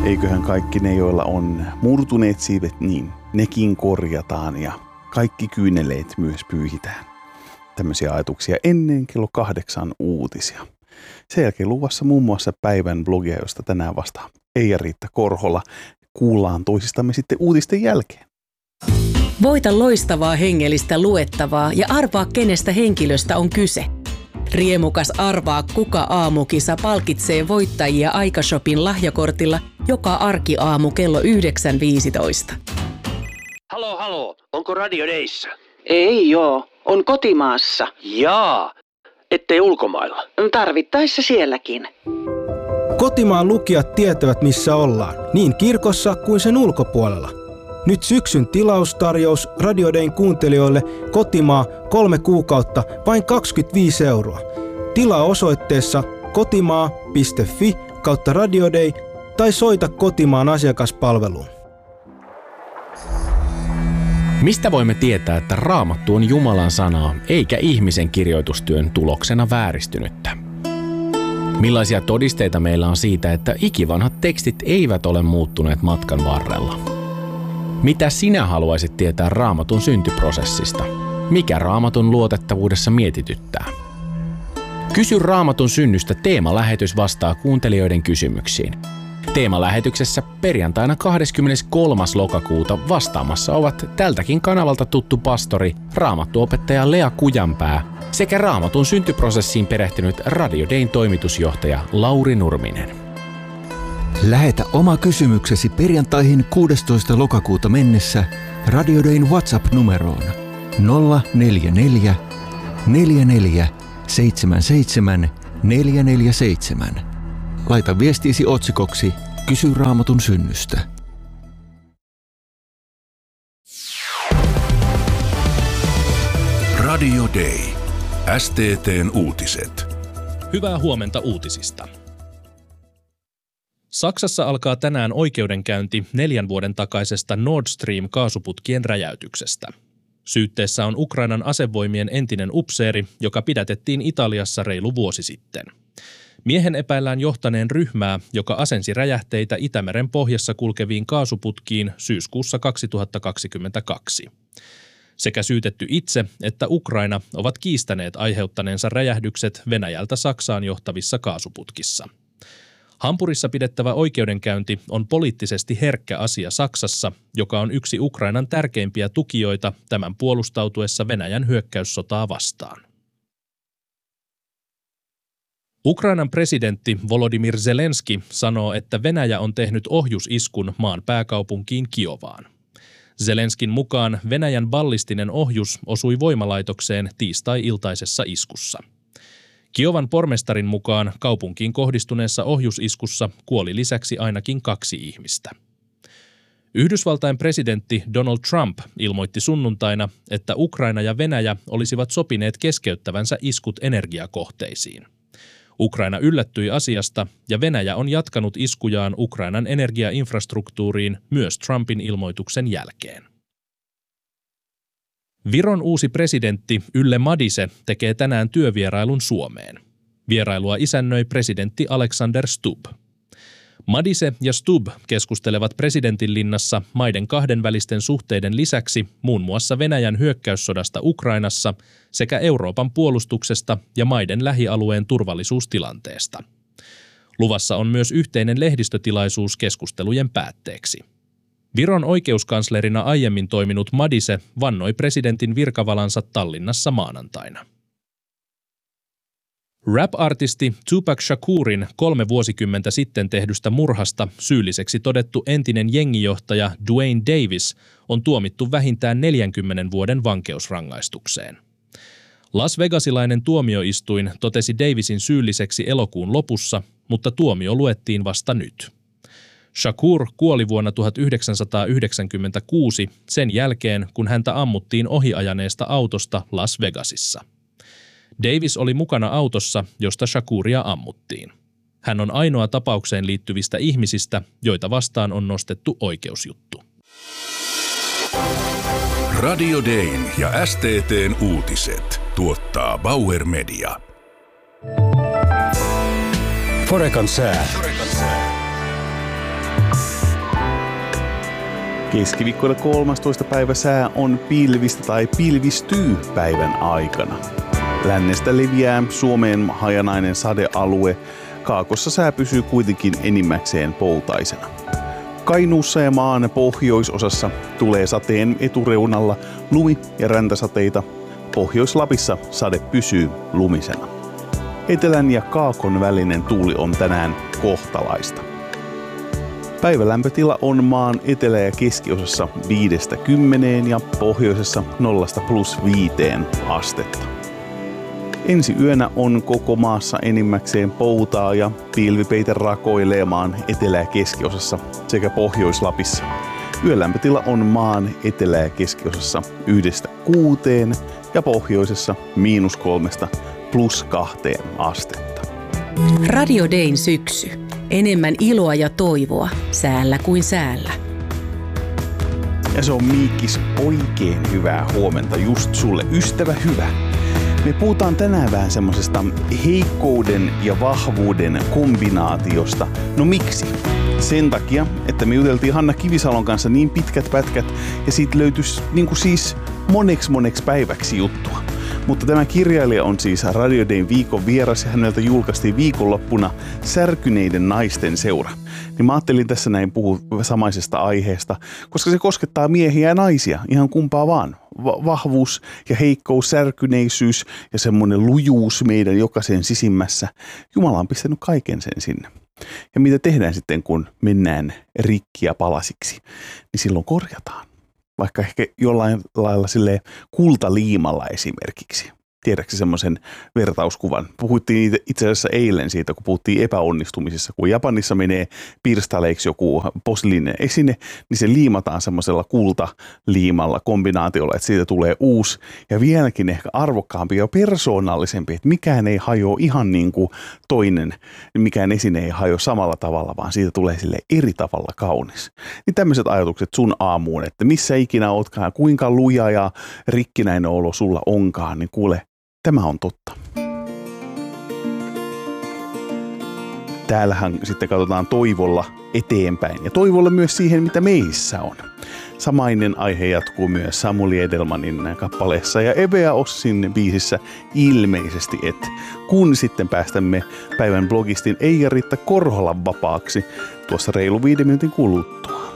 Eiköhän kaikki ne, joilla on murtuneet siivet, niin nekin korjataan ja kaikki kyyneleet myös pyyhitään. Tämmöisiä ajatuksia ennen kello 8 uutisia. Sen jälkeen luvassa muun muassa päivän blogia, josta tänään vastaa Eija-Riitta Korhola. Kuullaan toisistamme sitten uutisten jälkeen. Voita loistavaa hengellistä luettavaa ja arvaa, kenestä henkilöstä on kyse. Riemukas Arvaa kuka -aamukisa palkitsee voittajia Aikashopin lahjakortilla joka arkiaamu kello 9.15. Halo, onko Radio Dayssä? Ei joo, on kotimaassa. Jaa, ettei ulkomailla. Tarvittaessa sielläkin. Kotimaan lukijat tietävät, missä ollaan, niin kirkossa kuin sen ulkopuolella. Nyt syksyn tilaustarjous Radio Dayn kuuntelijoille kotimaa 3 kuukautta vain 25 €. Tilaa osoitteessa kotimaa.fi/Radio Day tai soita kotimaan asiakaspalveluun. Mistä voimme tietää, että Raamattu on Jumalan sanaa eikä ihmisen kirjoitustyön tuloksena vääristynyttä? Millaisia todisteita meillä on siitä, että ikivanhat tekstit eivät ole muuttuneet matkan varrella? Mitä sinä haluaisit tietää Raamatun syntyprosessista? Mikä Raamatun luotettavuudessa mietityttää? Kysy Raamatun synnystä -teemalähetys vastaa kuuntelijoiden kysymyksiin. Teemalähetyksessä perjantaina 23. lokakuuta vastaamassa ovat tältäkin kanavalta tuttu pastori, raamattuopettaja Lea Kujanpää sekä Raamatun syntyprosessiin perehtynyt Radio Dayn toimitusjohtaja Lauri Nurminen. Lähetä oma kysymyksesi perjantaihin 16. lokakuuta mennessä Radio Dayn WhatsApp-numeroon 044 44 77 447. Laita viestiisi otsikoksi Kysy Raamatun synnystä. Radio Day. STT:n uutiset. Hyvää huomenta uutisista. Saksassa alkaa tänään oikeudenkäynti 4 vuoden takaisesta Nord Stream-kaasuputkien räjäytyksestä. Syytteessä on Ukrainan asevoimien entinen upseeri, joka pidätettiin Italiassa reilu vuosi sitten. Miehen epäillään johtaneen ryhmää, joka asensi räjähteitä Itämeren pohjassa kulkeviin kaasuputkiin syyskuussa 2022. Sekä syytetty itse että Ukraina ovat kiistäneet aiheuttaneensa räjähdykset Venäjältä Saksaan johtavissa kaasuputkissa. Hampurissa pidettävä oikeudenkäynti on poliittisesti herkkä asia Saksassa, joka on yksi Ukrainan tärkeimpiä tukijoita tämän puolustautuessa Venäjän hyökkäyssotaa vastaan. Ukrainan presidentti Volodymyr Zelenski sanoo, että Venäjä on tehnyt ohjusiskun maan pääkaupunkiin Kiovaan. Zelenskin mukaan Venäjän ballistinen ohjus osui voimalaitokseen tiistai-iltaisessa iskussa. Kiovan pormestarin mukaan kaupunkiin kohdistuneessa ohjusiskussa kuoli lisäksi ainakin 2 ihmistä. Yhdysvaltain presidentti Donald Trump ilmoitti sunnuntaina, että Ukraina ja Venäjä olisivat sopineet keskeyttävänsä iskut energiakohteisiin. Ukraina yllättyi asiasta ja Venäjä on jatkanut iskujaan Ukrainan energiainfrastruktuuriin myös Trumpin ilmoituksen jälkeen. Viron uusi presidentti Yle Madise tekee tänään työvierailun Suomeen. Vierailua isännöi presidentti Alexander Stubb. Madise ja Stubb keskustelevat presidentinlinnassa maiden kahdenvälisten suhteiden lisäksi muun muassa Venäjän hyökkäyssodasta Ukrainassa sekä Euroopan puolustuksesta ja maiden lähialueen turvallisuustilanteesta. Luvassa on myös yhteinen lehdistötilaisuus keskustelujen päätteeksi. Viron oikeuskanslerina aiemmin toiminut Madise vannoi presidentin virkavalansa Tallinnassa maanantaina. Rap-artisti Tupac Shakurin 3 vuosikymmentä sitten tehdystä murhasta syylliseksi todettu entinen jengijohtaja Duane Davis on tuomittu vähintään 40 vuoden vankeusrangaistukseen. Las Vegasilainen tuomioistuin totesi Davisin syylliseksi elokuun lopussa, mutta tuomio luettiin vasta nyt. Shakur kuoli vuonna 1996 sen jälkeen, kun häntä ammuttiin ohiajaneesta autosta Las Vegasissa. Davis oli mukana autossa, josta Shakuria ammuttiin. Hän on ainoa tapaukseen liittyvistä ihmisistä, joita vastaan on nostettu oikeusjuttu. Radio Dayn ja STT:n uutiset tuottaa Bauer Media. Forecan sää. Keskiviikkona 13. päivä sää on pilvistä tai pilvistyy päivän aikana. Lännestä leviää Suomeen hajanainen sadealue. Kaakossa sää pysyy kuitenkin enimmäkseen poutaisena. Kainuussa ja maan pohjoisosassa tulee sateen etureunalla lumi- ja räntäsateita. Pohjois-Lapissa sade pysyy lumisena. Etelän ja kaakon välinen tuuli on tänään kohtalaista. Päivälämpötila on maan etelä- ja keskiosassa 5–10 ja pohjoisessa 0–+5 astetta. Ensi yönä on koko maassa enimmäkseen poutaa ja pilvipeite rakoilee maan etelä- ja keskiosassa sekä Pohjois-Lapissa. Yölämpötila on maan etelä- ja keskiosassa 1–6 ja pohjoisessa -3–+2 astetta. Radio Dayn syksy. Enemmän iloa ja toivoa säällä kuin säällä. Ja se on Miikkis oikein hyvää huomenta just sulle, ystävä hyvä. Me puhutaan tänään vähän semmosesta heikkouden ja vahvuuden kombinaatiosta. No miksi? Sen takia, että me juteltiin Hanna Kivisalon kanssa niin pitkät pätkät ja siitä löytyisi siis moneksi päiväksi juttua. Mutta tämä kirjailija on siis Radio Dayn viikon vieras ja häneltä julkaistiin viikonloppuna Särkyneiden naisten seura. Niin mä ajattelin tässä näin puhua samaisesta aiheesta, koska se koskettaa miehiä ja naisia, ihan kumpaa vaan. Vahvuus ja heikkous, särkyneisyys ja semmoinen lujuus meidän jokaisen sisimmässä. Jumala on pistänyt kaiken sen sinne. Ja mitä tehdään sitten, kun mennään rikki ja palasiksi, niin silloin korjataan. Vaikka ehkä jollain lailla silleen kultaliimalla esimerkiksi. Tiedätkö semmoisen vertauskuvan? Puhuttiin itse asiassa eilen siitä, kun puhuttiin epäonnistumisissa. Kun Japanissa menee pirstaleiksi joku posliininen esine, niin se liimataan semmoisella kultaliimalla kombinaatiolla, että siitä tulee uusi ja vieläkin ehkä arvokkaampi ja persoonallisempi, että mikään ei hajoa ihan niin kuin toinen, mikään esine ei hajoa samalla tavalla, vaan siitä tulee sille eri tavalla kaunis. Niin tämmöiset ajatukset sun aamuun, että missä ikinä ootkaan, kuinka luja ja rikkinäinen olo sulla onkaan, niin kuule, tämä on totta. Täällähän sitten katsotaan toivolla eteenpäin ja toivolla myös siihen, mitä meissä on. Samainen aihe jatkuu myös Samuli Edelmanin kappaleessa ja Evea Ossin biisissä Ilmeisesti et. Kun sitten päästämme päivän blogistin Eija-Riitta Korholan vapaaksi tuossa reilu 5 minuutin kuluttua.